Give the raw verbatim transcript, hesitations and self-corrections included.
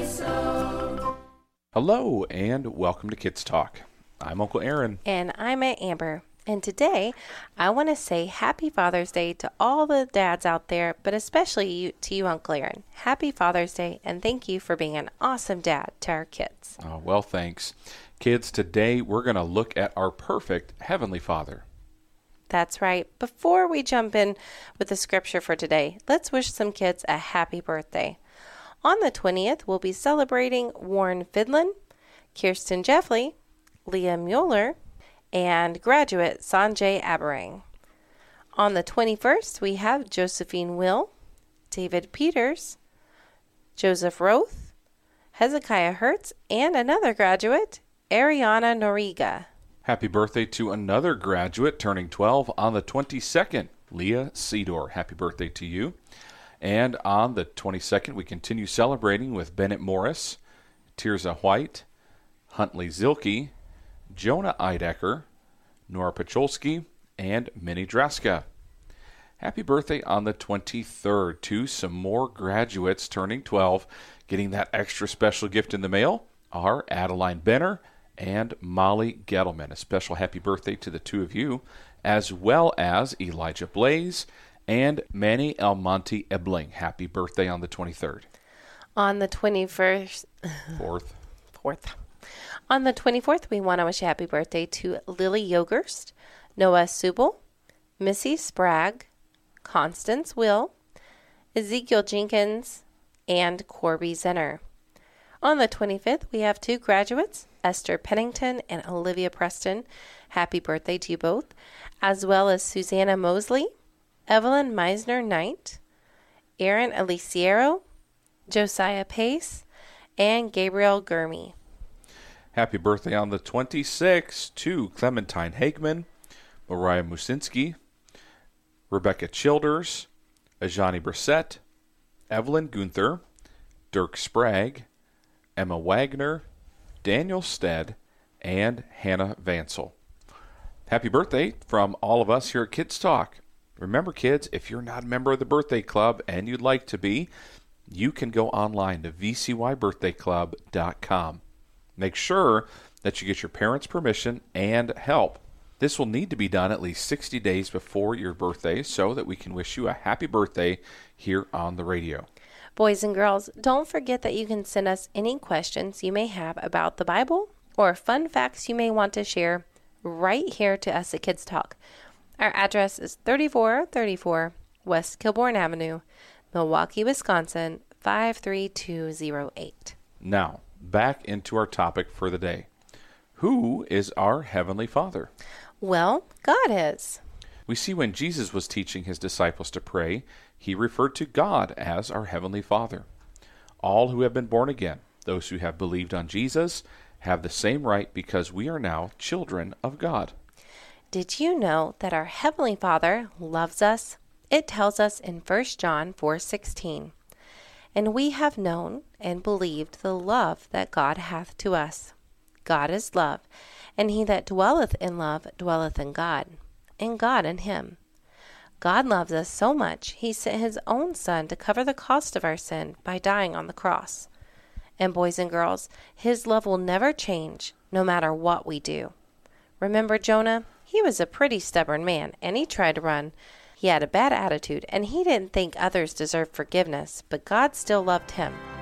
so. Hello and welcome to Kids Talk. I'm Uncle Aaron. And I'm Aunt Amber. And today, I want to say Happy Father's Day to all the dads out there, but especially you, to you, Uncle Aaron. Happy Father's Day, and thank you for being an awesome dad to our kids. Oh, well, thanks. Kids, today we're going to look at our perfect Heavenly Father. That's right. Before we jump in with the scripture for today, let's wish some kids a happy birthday. On the twentieth, we'll be celebrating Warren Fidlin, Kirsten Jeffley, Leah Mueller, and graduate Sanjay Aberang. On the twenty-first, we have Josephine Will, David Peters, Joseph Roth, Hezekiah Hertz, and another graduate, Ariana Noriga. Happy birthday to another graduate turning twelve on the twenty-second, Leah Cedor. Happy birthday to you. And on the twenty-second, we continue celebrating with Bennett Morris, Tirza White, Huntley Zilke, Jonah Eidecker, Nora Pacholski, and Minnie Draska. Happy birthday on the twenty-third to some more graduates turning twelve. Getting that extra special gift in the mail are Adeline Benner and Molly Gettleman. A special happy birthday to the two of you, as well as Elijah Blaze and Manny Almonte Ebling. Happy birthday on the twenty-third. On the twenty-first... Fourth. Fourth. On the twenty-fourth, we want to wish a happy birthday to Lily Yogerst, Noah Subel, Missy Spragg, Constance Will, Ezekiel Jenkins, and Corby Zenner. On the twenty-fifth, we have two graduates, Esther Pennington and Olivia Preston. Happy birthday to you both, as well as Susanna Mosley, Evelyn Meisner Knight, Aaron Aliciero, Josiah Pace, and Gabriel Gurmy. Happy birthday on the twenty-sixth to Clementine Hagman, Mariah Musinski, Rebecca Childers, Ajani Brissett, Evelyn Gunther, Dirk Sprague, Emma Wagner, Daniel Stead, and Hannah Vansel. Happy birthday from all of us here at Kids Talk. Remember, kids, if you're not a member of the birthday club and you'd like to be, you can go online to v c y birthday club dot com. Make sure that you get your parents' permission and help. This will need to be done at least sixty days before your birthday so that we can wish you a happy birthday here on the radio. Boys and girls, don't forget that you can send us any questions you may have about the Bible or fun facts you may want to share right here to us at Kids Talk. Our address is thirty-four thirty-four West Kilbourne Avenue, Milwaukee, Wisconsin, five three two zero eight. Now, back into our topic for the day. Who is our Heavenly Father? Well, God is. We see when Jesus was teaching his disciples to pray, he referred to God as our Heavenly Father. All who have been born again, those who have believed on Jesus, have the same right because we are now children of God. Did you know that our Heavenly Father loves us? It tells us in First John four sixteen. And we have known and believed the love that God hath to us. God is love, and he that dwelleth in love dwelleth in God, and God in him. God loves us so much, he sent his own Son to cover the cost of our sin by dying on the cross. And boys and girls, his love will never change, no matter what we do. Remember Jonah? He was a pretty stubborn man, and he tried to run. He had a bad attitude, and he didn't think others deserved forgiveness, but God still loved him.